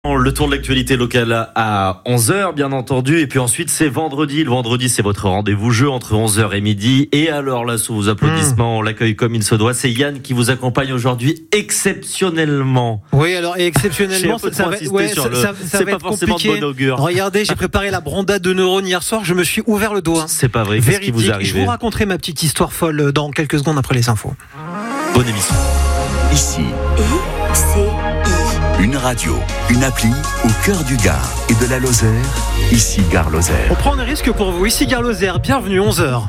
Le tour de l'actualité locale à 11h, bien entendu. Et puis ensuite, c'est vendredi. Le vendredi, c'est votre rendez-vous jeu entre 11h et midi. Et alors là, sous vos applaudissements, on l'accueille comme il se doit. C'est Yann qui vous accompagne aujourd'hui exceptionnellement. Oui, alors, et exceptionnellement, ça va c'est pas être forcément de compliqué. bon augure. Regardez, j'ai préparé la brandade de neurones hier soir. Je me suis ouvert le doigt. C'est pas vrai. Qu'est-ce qui vous Véridique. arrive? Je vous raconterai ma petite histoire folle dans quelques secondes après les infos. Bonne émission. Ici, ICI. une radio, une appli au cœur du Gard et de la Lozère. Ici Gare On Lozère. prend un risque pour vous. Ici Gare Lozère. Bienvenue, 11h.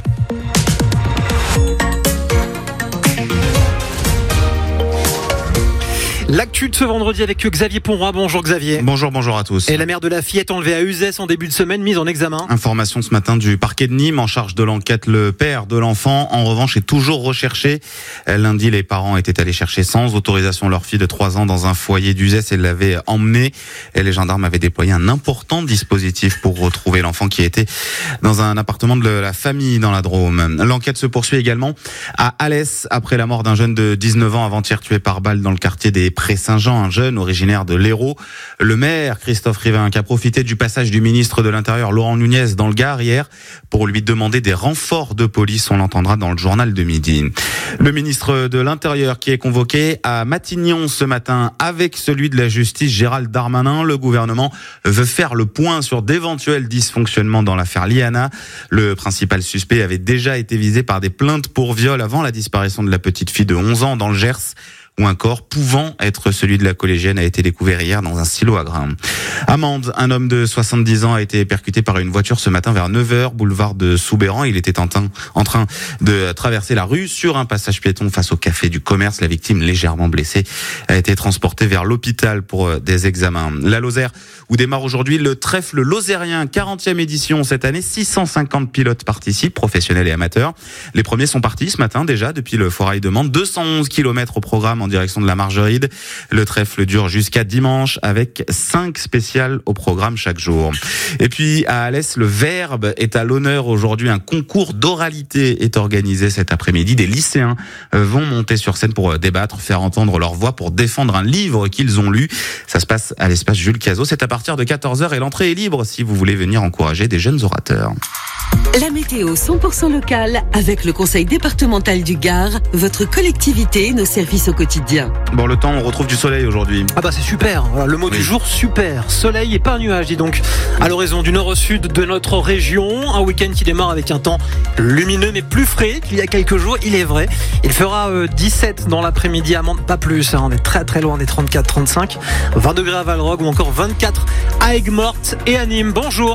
L'actu de ce vendredi avec Xavier Ponroy. Bonjour Xavier. Bonjour à tous. Et la mère de la fillette enlevée à Uzès en début de semaine, mise en examen. Information ce matin du parquet de Nîmes en charge de l'enquête. Le père de l'enfant, en revanche, est toujours recherché. Lundi, les parents étaient allés chercher sans autorisation leur fille de 3 ans dans un foyer d'Uzès et l'avaient emmenée. Et les gendarmes avaient déployé un important dispositif pour retrouver l'enfant qui était dans un appartement de la famille dans la Drôme. L'enquête se poursuit également à Alès après la mort d'un jeune de 19 ans avant-hier tué par balle dans le quartier des Pré-Saint-Jean, un jeune originaire de l'Hérault. Le maire, Christophe Rivin, qui a profité du passage du ministre de l'Intérieur, Laurent Nunez, dans le Gard hier, pour lui demander des renforts de police. On l'entendra dans le journal de midi. Le ministre de l'Intérieur qui est convoqué à Matignon ce matin avec celui de la Justice, Gérald Darmanin. Le gouvernement veut faire le point sur d'éventuels dysfonctionnements dans l'affaire Liana. Le principal suspect avait déjà été visé par des plaintes pour viol avant la disparition de la petite fille de 11 ans dans le Gers, où un corps pouvant être celui de la collégienne a été découvert hier dans un silo à grains. À Mende, un homme de 70 ans a été percuté par une voiture ce matin vers 9h, boulevard de Soubéran. Il était en train de traverser la rue sur un passage piéton face au café du commerce. La victime, légèrement blessée, a été transportée vers l'hôpital pour des examens. La Lozère, où démarre aujourd'hui le trèfle lozérien, 40e édition cette année. 650 pilotes participent, professionnels et amateurs. Les premiers sont partis ce matin déjà depuis le Foirail de Mende. 211 km au programme en direction de la Margeride. Le trèfle dure jusqu'à dimanche avec 5 spéciales au programme chaque jour. Et puis à Alès, le Verbe est à l'honneur aujourd'hui. Un concours d'oralité est organisé cet après-midi. Des lycéens vont monter sur scène pour débattre, faire entendre leur voix pour défendre un livre qu'ils ont lu. Ça se passe à l'espace Jules Cazot. C'est à partir de 14h et l'entrée est libre si vous voulez venir encourager des jeunes orateurs. La météo 100% locale avec le conseil départemental du Gard, votre collectivité et nos services au quotidien. Bon, le temps, on retrouve du soleil aujourd'hui. Ah bah c'est super, voilà, le mot du jour, super. Soleil et pas un nuage, dis donc. À l'horizon du nord au sud de notre région, un week-end qui démarre avec un temps lumineux mais plus frais qu'il y a quelques jours, il est vrai. Il fera 17 dans l'après-midi à Mende, pas plus, on est très loin des 34-35. 20 degrés à Valrogue ou encore 24 à Aigues-Mortes et à Nîmes. Bonjour.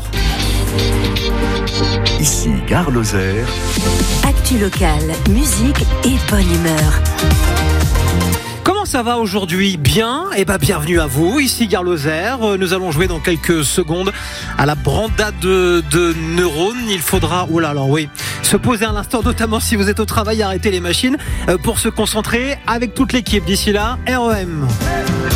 Ici Gare Lozère. Actu locale, musique et bonne humeur. Comment ça va aujourd'hui? Bien? Eh ben bienvenue à vous, ici Gare Lozère. Nous allons jouer dans quelques secondes à la brandade de neurones. Il faudra, se poser un instant, notamment si vous êtes au travail, arrêter les machines pour se concentrer avec toute l'équipe. D'ici là, REM.